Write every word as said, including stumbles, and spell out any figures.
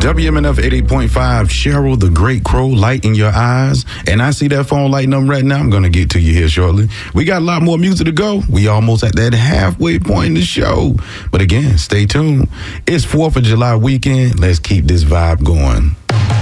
W M N F eighty point five, Cheryl the Great Crow, light in your eyes. And I see that phone lighting up right now. I'm going to get to you here shortly. We got a lot more music to go. We almost at that halfway point in the show. But again, stay tuned. It's fourth of July weekend. Let's keep this vibe going.